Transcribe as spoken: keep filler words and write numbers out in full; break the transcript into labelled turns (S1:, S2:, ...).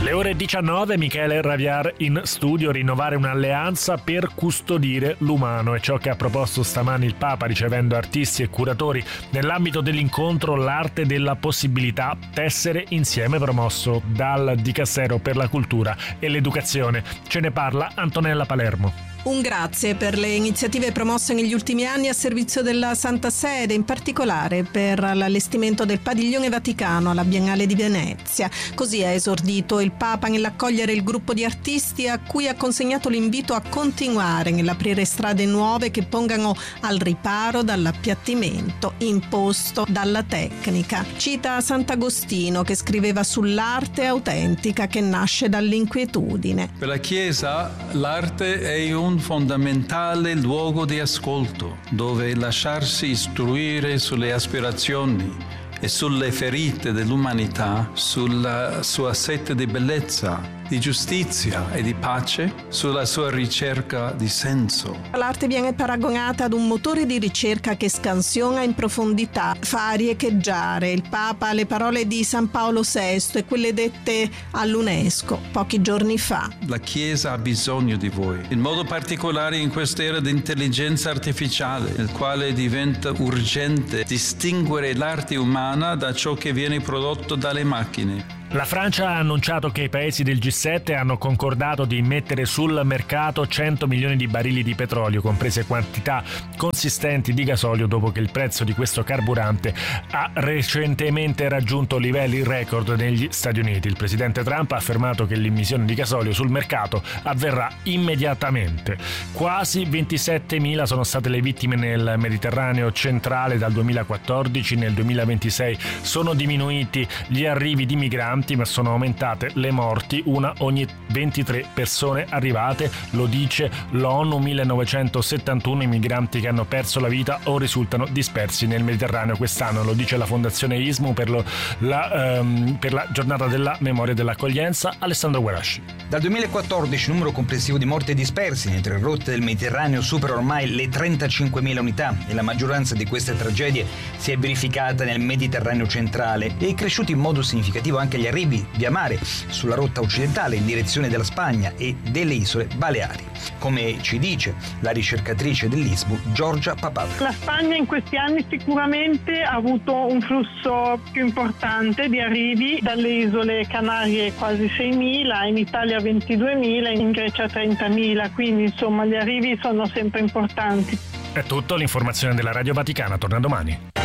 S1: Le ore diciannove, Michele Raviar in studio. Rinnovare un'alleanza per custodire l'umano è ciò che ha proposto stamani il Papa ricevendo artisti e curatori nell'ambito dell'incontro L'arte della possibilità, tessere insieme, promosso dal Dicastero per la cultura e l'educazione. Ce ne parla Antonella Palermo.
S2: Un grazie per le iniziative promosse negli ultimi anni a servizio della Santa Sede, in particolare per l'allestimento del padiglione Vaticano alla Biennale di Venezia. Così ha esordito il Papa nell'accogliere il gruppo di artisti a cui ha consegnato l'invito a continuare nell'aprire strade nuove che pongano al riparo dall'appiattimento imposto dalla tecnica. Cita Sant'Agostino, che scriveva sull'arte autentica che nasce dall'inquietudine.
S3: Per la Chiesa l'arte è un fondamentale luogo di ascolto, dove lasciarsi istruire sulle aspirazioni e sulle ferite dell'umanità, sulla sua sete di bellezza, di giustizia e di pace, sulla sua ricerca di senso.
S2: L'arte viene paragonata ad un motore di ricerca che scansiona in profondità, fa riecheggiare. Il Papa le parole di San Paolo sesto e quelle dette all'UNESCO pochi giorni fa.
S3: La Chiesa ha bisogno di voi, in modo particolare in quest'era di intelligenza artificiale, nel quale diventa urgente distinguere l'arte umana da ciò che viene prodotto dalle macchine.
S1: La Francia ha annunciato che i paesi del G sette hanno concordato di mettere sul mercato cento milioni di barili di petrolio, comprese quantità consistenti di gasolio, dopo che il prezzo di questo carburante ha recentemente raggiunto livelli record negli Stati Uniti. Il presidente Trump ha affermato che l'immissione di gasolio sul mercato avverrà immediatamente. Quasi ventisettemila sono state le vittime nel Mediterraneo centrale dal duemilaquattordici. Nel duemilaventisei sono diminuiti gli arrivi di migranti, ma sono aumentate le morti, una ogni ventitré persone arrivate, lo dice l'ONU. millenovecentosettantuno i migranti che hanno perso la vita o risultano dispersi nel Mediterraneo quest'anno, lo dice la Fondazione I S M U per, lo, la, um, per la giornata della memoria e dell'accoglienza. Alessandro Guarasci.
S4: Dal duemilaquattordici il numero complessivo di morti dispersi nelle tre rotte del Mediterraneo supera ormai le trentacinquemila unità e la maggioranza di queste tragedie si è verificata nel Mediterraneo centrale e è cresciuto in modo significativo anche gli arrivi via mare sulla rotta occidentale in direzione della Spagna e delle isole Baleari, come ci dice la ricercatrice dell'I S M U Giorgia Papavero.
S5: La Spagna in questi anni sicuramente ha avuto un flusso più importante di arrivi, dalle isole Canarie quasi seimila, in Italia ventiduemila, in Grecia trentamila, quindi insomma gli arrivi sono sempre importanti.
S1: È tutto, l'informazione della Radio Vaticana torna domani.